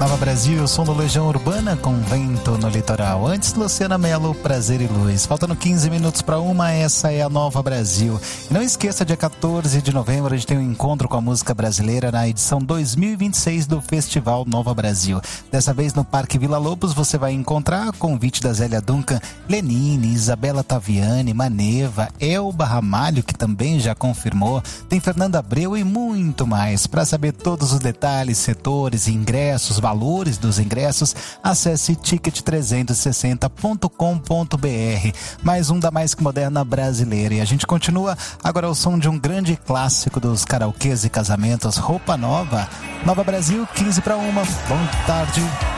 Nova Brasil, o som do Legião Urbana com Vento no Litoral. Antes, Luciana Mello, Prazer e Luz. Faltando 15 minutos para uma, essa é a Nova Brasil. E não esqueça, dia 14 de novembro, a gente tem um encontro com a música brasileira na edição 2026 do Festival Nova Brasil. Dessa vez no Parque Vila Lobos, você vai encontrar convite da Zélia Duncan, Lenine, Isabela Taviani, Maneva, Elba Ramalho, que também já confirmou, tem Fernanda Abreu e muito mais. Para saber todos os detalhes, setores, ingressos, valores dos ingressos, acesse ticket360.com.br. Mais um da Mais Que Moderna brasileira. E a gente continua agora ao som de um grande clássico dos karaokês e casamentos, Roupa Nova. Nova Brasil, 15 para uma. Boa tarde.